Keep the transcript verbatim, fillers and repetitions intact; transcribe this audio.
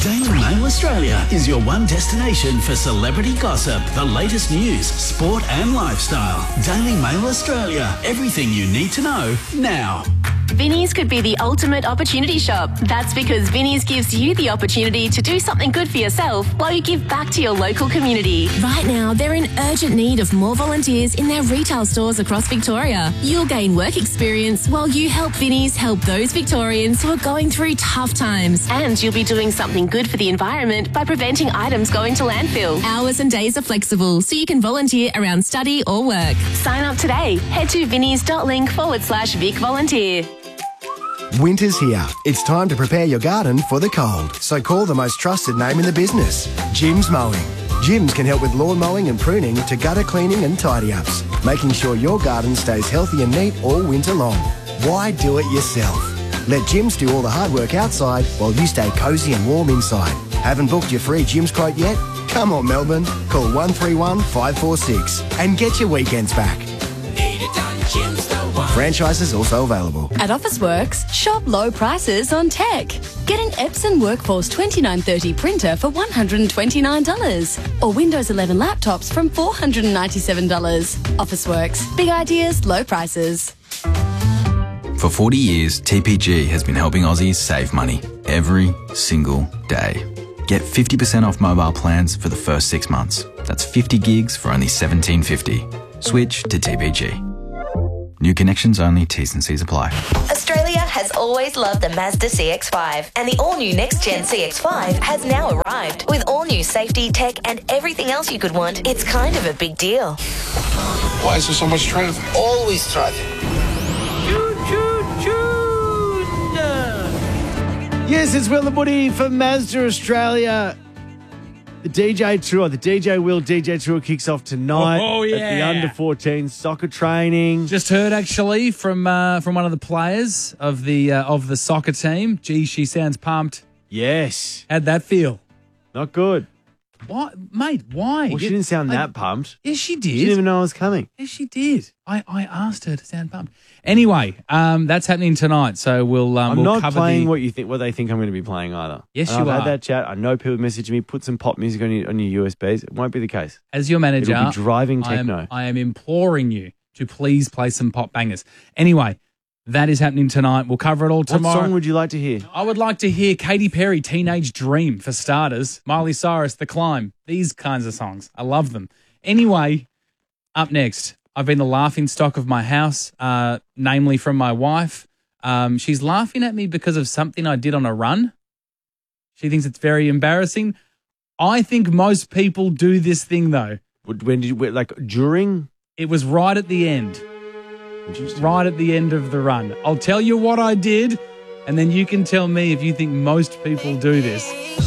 Daily Mail Australia is your one destination for celebrity gossip, the latest news, sport and lifestyle. Daily Mail Australia. Everything you need to know now. Vinnie's could be the ultimate opportunity shop. That's because Vinnie's gives you the opportunity to do something good for yourself while you give back to your local community. Right now, they're in urgent need of more volunteers in their retail stores across Victoria. You'll gain work experience while you help Vinnie's help those Victorians who are going through tough times. And you'll be doing something good for the environment by preventing items going to landfill. Hours and days are flexible, so you can volunteer around study or work. Sign up today. Head to vinnies.link forward slash Vic Volunteer. Winter's here. It's time to prepare your garden for the cold. So call the most trusted name in the business, Jim's Mowing. Jim's can help with lawn mowing and pruning to gutter cleaning and tidy-ups, making sure your garden stays healthy and neat all winter long. Why do it yourself? Let Jim's do all the hard work outside while you stay cosy and warm inside. Haven't booked your free Jim's quote yet? Come on, Melbourne. Call one three one, five four six and get your weekends back. Need it done, Jim's the one. Franchises also available. At Officeworks, shop low prices on tech. Get an Epson Workforce twenty-nine thirty printer for one hundred twenty-nine dollars or Windows eleven laptops from four hundred ninety-seven dollars. Officeworks, big ideas, low prices. For forty years, T P G has been helping Aussies save money every single day. Get fifty percent off mobile plans for the first six months. That's fifty gigs for only seventeen fifty. Switch to T P G. New connections only, T's and C's apply. Australia has always loved the Mazda C X five, and the all-new next-gen C X five has now arrived. With all-new safety, tech, and everything else you could want, it's kind of a big deal. Why is there so much traffic? Always traffic. Yes, it's Will the Woody for Mazda Australia. The D J Tour, the D J Will D J Tour kicks off tonight Oh, yeah. at the under fourteen soccer training. Just heard actually from uh, from one of the players of the uh, of the soccer team. Gee, she sounds pumped. Yes. How'd that feel? Not good. What, mate? Why? Well, she didn't sound that pumped. Yes, she did. She didn't even know I was coming. Yes, she did. I, I asked her to sound pumped. Anyway, um, that's happening tonight, so we'll um, I'm we'll not cover playing the... what you think, what they think I'm going to be playing either. Yes, and you I've are. had that chat. I know people message me, put some pop music on your, on your U S Bs. It won't be the case. As your manager, It'll be driving I am, techno. I am imploring you to please play some pop bangers. Anyway, that is happening tonight. We'll cover it all tomorrow. What song would you like to hear? I would like to hear Katy Perry, Teenage Dream, for starters. Miley Cyrus, The Climb. These kinds of songs. I love them. Anyway, up next, I've been the laughing stock of my house, uh, namely from my wife. Um, she's laughing at me because of something I did on a run. She thinks it's very embarrassing. I think most people do this thing, though. When did you, like, during? It was right at the end. Right at the end of the run. I'll tell you what I did, and then you can tell me if you think most people do this.